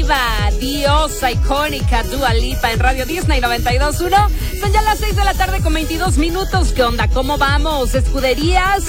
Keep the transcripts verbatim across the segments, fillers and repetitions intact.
diva, diosa icónica Dua Lipa en Radio Disney noventa y dos punto uno. Son ya las seis de la tarde con veintidós minutos. ¿Qué onda? ¿Cómo vamos? Escuderías,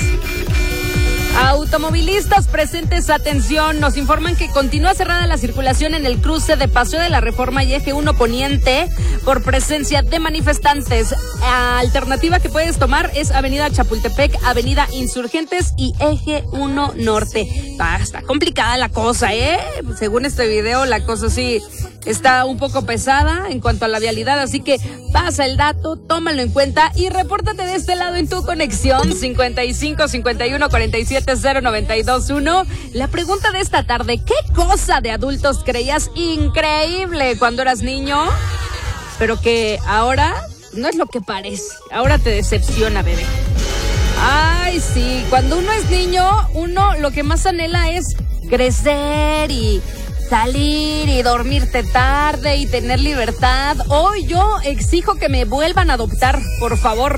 automovilistas presentes, atención, nos informan que continúa cerrada la circulación en el cruce de Paseo de la Reforma y Eje uno Poniente por presencia de manifestantes. La alternativa que puedes tomar es Avenida Chapultepec, Avenida Insurgentes y Eje uno Norte. Está, está complicada la cosa, ¿eh? Según este video, la cosa sí está un poco pesada en cuanto a la vialidad, así que pasa el dato, tómalo en cuenta y repórtate de este lado en tu conexión cincuenta y cinco cincuenta y uno cuarenta y siete cero noventa y dos uno. La pregunta de esta tarde: ¿qué cosa de adultos creías increíble cuando eras niño, pero que ahora no es lo que parece? Ahora te decepciona, bebé. Ay, sí, cuando uno es niño, uno lo que más anhela es crecer y salir y dormirte tarde y tener libertad. Hoy yo exijo que me vuelvan a adoptar, por favor.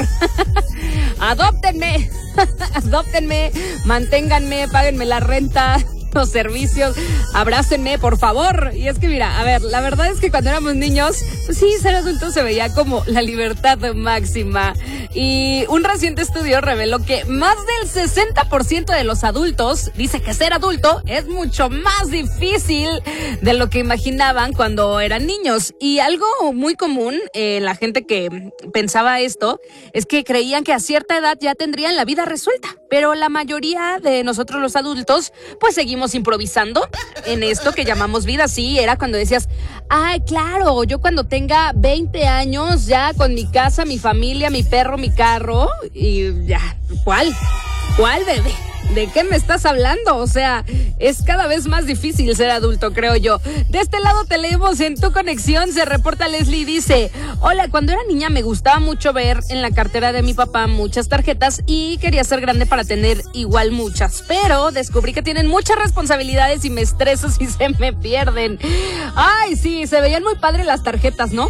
Adóptenme, adóptenme, manténganme, páguenme la renta, los servicios, abrácenme, por favor. Y es que mira, a ver, la verdad es que cuando éramos niños, pues sí, ser adulto se veía como la libertad máxima. Y un reciente estudio reveló que más del sesenta por ciento de los adultos dice que ser adulto es mucho más difícil de lo que imaginaban cuando eran niños. Y algo muy común en eh, la gente que pensaba esto es que creían que a cierta edad ya tendrían la vida resuelta. Pero la mayoría de nosotros los adultos pues seguimos improvisando en esto que llamamos vida. Sí, era cuando decías, ay, claro, yo cuando tenga veinte años ya con mi casa, mi familia, mi perro, mi carro y ya, ¿cuál? ¿Cuál, bebé? ¿De qué me estás hablando? O sea, es cada vez más difícil ser adulto, creo yo. De este lado te leemos en tu conexión. Se reporta Leslie y dice: hola, cuando era niña me gustaba mucho ver en la cartera de mi papá muchas tarjetas y quería ser grande para tener igual muchas, pero descubrí que tienen muchas responsabilidades y me estreso si se me pierden. Ay, sí, se veían muy padres las tarjetas, ¿no?